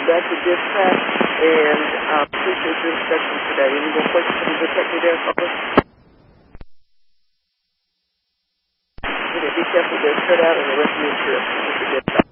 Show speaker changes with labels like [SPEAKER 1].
[SPEAKER 1] That's a dispatch, and appreciate your instructions today. Any more questions for the detective there, Carlos? Be careful, they're cut out, and the rest of your trip.